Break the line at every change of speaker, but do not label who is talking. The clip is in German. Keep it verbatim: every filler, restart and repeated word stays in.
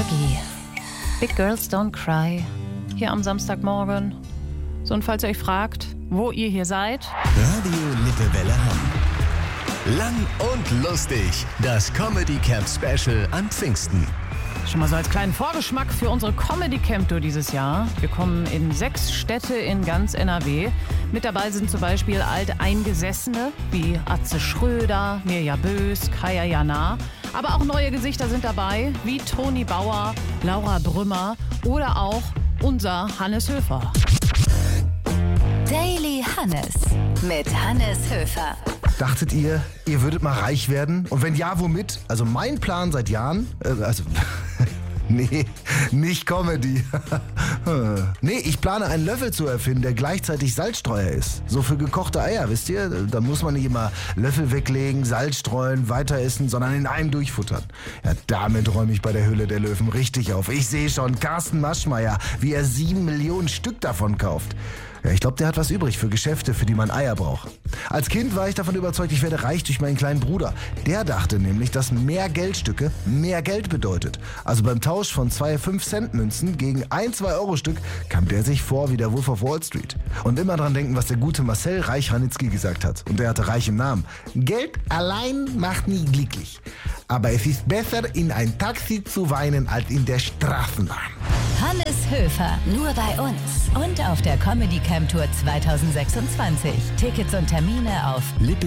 Raffaelski. Big Girls Don't Cry. Hier am Samstagmorgen. So, und falls ihr euch fragt, wo ihr hier seid.
Radio Lippewelle Hamm. Lang und lustig. Das Comedy Camp Special an Pfingsten.
Schon mal so als kleinen Vorgeschmack für unsere Comedy Camp Tour dieses Jahr. Wir kommen in sechs Städte in ganz N R W. Mit dabei sind zum Beispiel Alteingesessene wie Atze Schröder, Mirja Bös, Kaya Jana. Aber auch neue Gesichter sind dabei, wie Toni Bauer, Laura Brümmer oder auch unser Hannes Höfer.
Daily Hannes mit Hannes Höfer.
Dachtet ihr, ihr würdet mal reich werden? Und wenn ja, womit? Also mein Plan seit Jahren, äh, also nee, nicht Comedy. Nee, ich plane einen Löffel zu erfinden, der gleichzeitig Salzstreuer ist. So für gekochte Eier, wisst ihr? Da muss man nicht immer Löffel weglegen, Salz streuen, weiter essen, sondern in einem durchfuttern. Ja, damit räume ich bei der Höhle der Löwen richtig auf. Ich sehe schon Carsten Maschmeyer, wie er sieben Millionen Stück davon kauft. Ja, ich glaube, der hat was übrig für Geschäfte, für die man Eier braucht. Als Kind war ich davon überzeugt, ich werde reich durch meinen kleinen Bruder. Der dachte nämlich, dass mehr Geldstücke mehr Geld bedeutet. Also beim Tausch von zwei fünf Cent Münzen gegen ein zwei Euro Stück kam der sich vor wie der Wolf of Wall Street. Und immer dran denken, was der gute Marcel Reich-Ranitzky gesagt hat. Und der hatte Reich im Namen. Geld allein macht nie glücklich. Aber es ist besser, in ein Taxi zu weinen, als in der Straßenbahn.
Hannes Höfer, nur bei uns und auf der Comedy Camp Tour zwanzig sechsundzwanzig. Tickets und Termine auf
Lippe